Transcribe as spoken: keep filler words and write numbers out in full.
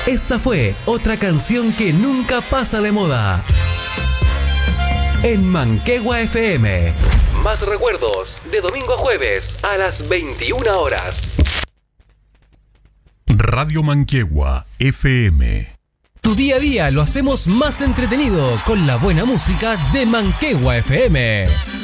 Esta fue otra canción que nunca pasa de moda. En Manquehue F M. Más recuerdos de domingo a jueves a las veintiuna horas. Radio Manquehue F M. Tu día a día lo hacemos más entretenido con la buena música de Manquehue F M.